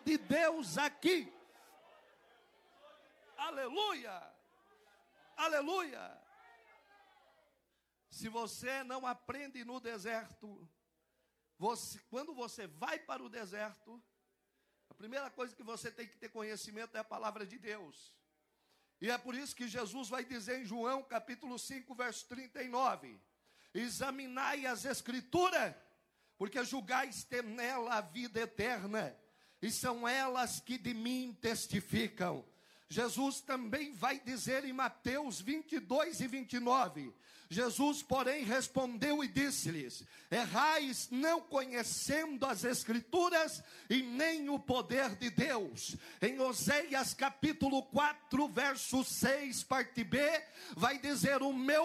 de Deus aqui. Aleluia! Aleluia! Se você não aprende no deserto, quando você vai para o deserto, a primeira coisa que você tem que ter conhecimento é a palavra de Deus. E é por isso que Jesus vai dizer em João capítulo 5, verso 39, examinai as escrituras, porque julgais ter nela a vida eterna, e são elas que de mim testificam. Jesus também vai dizer em Mateus 22 e 29, Jesus, porém, respondeu e disse-lhes, errais não conhecendo as Escrituras e nem o poder de Deus. Em Oséias capítulo 4, verso 6, parte B, vai dizer, o meu